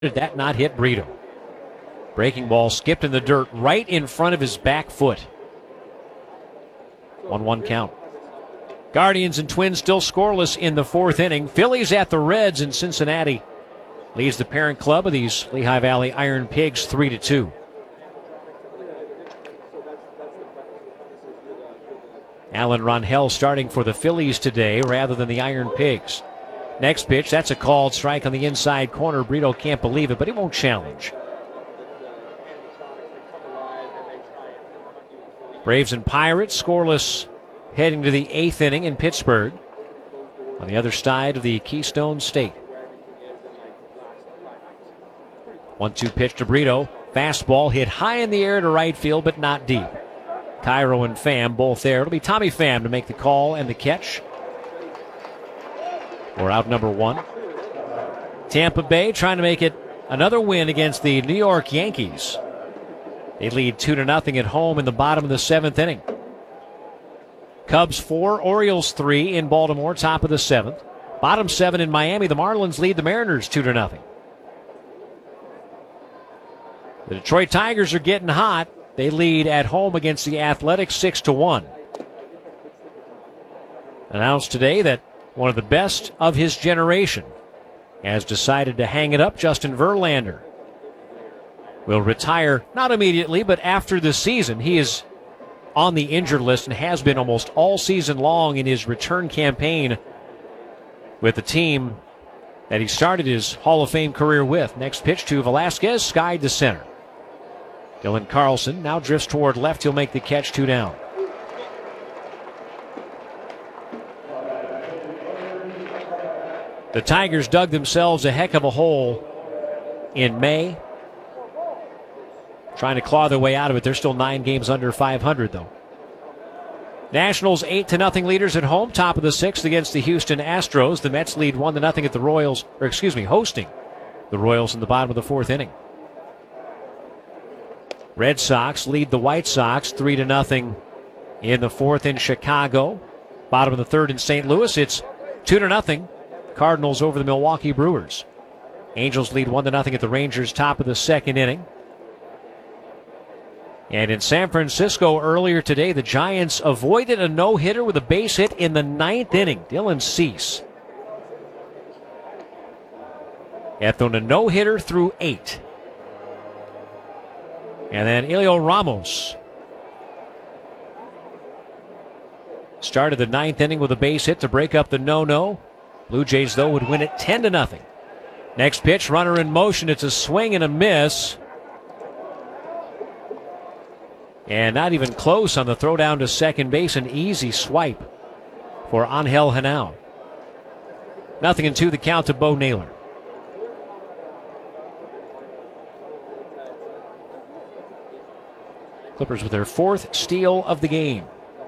Did that not hit Brito? Breaking ball skipped in the dirt right in front of his back foot. 1-1 count. Guardians and Twins still scoreless in the fourth inning. Phillies at the Reds in Cincinnati. Leads the parent club of these Lehigh Valley Iron Pigs 3-2. Alan Ronhell starting for the Phillies today rather than the Iron Pigs. Next pitch, that's a called strike on the inside corner. Brito can't believe it, but he won't challenge. Braves and Pirates scoreless heading to the eighth inning in Pittsburgh on the other side of the Keystone State. 1-2 pitch to Brito. Fastball hit high in the air to right field, but not deep. Cairo and Pham both there. It'll be Tommy Pham to make the call and the catch. We're out number one. Tampa Bay trying to make it another win against the New York Yankees. They lead 2-0 at home in the bottom of the seventh inning. Cubs 4, Orioles 3 in Baltimore, top of the seventh. Bottom 7 in Miami. The Marlins lead the Mariners 2-0. The Detroit Tigers are getting hot. They lead at home against the Athletics 6-1. Announced today that one of the best of his generation has decided to hang it up. Justin Verlander will retire, not immediately, but after the season. He is on the injured list and has been almost all season long in his return campaign with the team that he started his Hall of Fame career with. Next pitch to Velasquez, skied to center. Dylan Carlson now drifts toward left. He'll make the catch, 2 down. The Tigers dug themselves a heck of a hole in May, trying to claw their way out of it. They're still 9 games under 500, though. Nationals 8-0 leaders at home, top of the sixth against the Houston Astros. The Mets lead 1-0 at the Royals, hosting the Royals in the bottom of the fourth inning. Red Sox lead the White Sox 3-0 in the fourth in Chicago. Bottom of the third in St. Louis. It's 2-0. Cardinals over the Milwaukee Brewers. Angels lead 1-0 at the Rangers, top of the second inning. And in San Francisco earlier today, the Giants avoided a no-hitter with a base hit in the ninth inning. Dylan Cease had thrown a no-hitter through 8. And then Elio Ramos started the ninth inning with a base hit to break up the no-no. Blue Jays, though, would win it 10-0. Next pitch, runner in motion. It's a swing and a miss. And not even close on the throw down to second base. An easy swipe for Angel Henao. 0-2 the count to Bo Naylor. Clippers with their fourth steal of the game.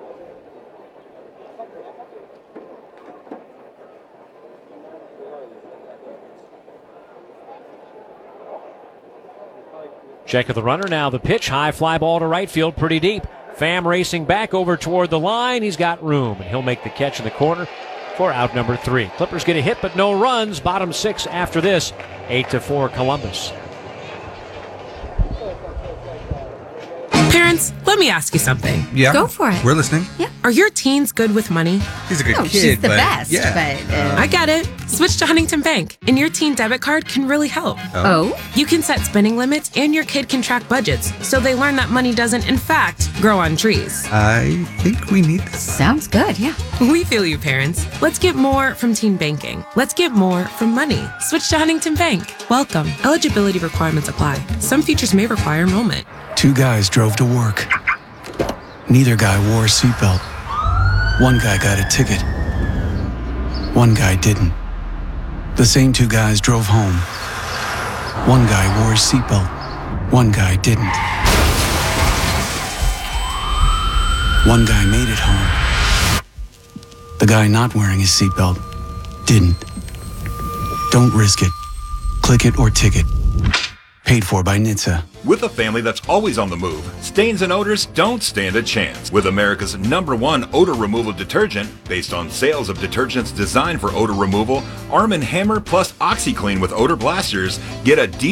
Check of the runner now. The pitch, high fly ball to right field, pretty deep. Pham racing back over toward the line. He's got room, and he'll make the catch in the corner for out number 3. Clippers get a hit, but no runs. Bottom 6 after this. 8-4 Columbus. Parents, let me ask you something. Yeah. Go for it. We're listening. Yeah. Are your teens good with money? He's a good kid, she's the but best. Yeah. But I get it. Switch to Huntington Bank, and your teen debit card can really help. oh, You can set spending limits, and your kid can track budgets, so they learn that money doesn't, in fact, grow on trees. I think we need this. sounds good. Yeah. We feel you, parents. Let's get more from teen banking. Let's get more from money. Switch to Huntington Bank. Welcome. Eligibility requirements apply. Some features may require enrollment. 2 guys drove to work. Neither guy wore a seatbelt. One guy got a ticket. One guy didn't. The same 2 guys drove home. One guy wore his seatbelt. One guy didn't. One guy made it home. The guy not wearing his seatbelt didn't. Don't risk it. Click it or ticket. Paid for by NHTSA. With a family that's always on the move, stains and odors don't stand a chance. With America's #1 odor removal detergent, based on sales of detergents designed for odor removal, Arm & Hammer plus OxyClean with odor blasters get a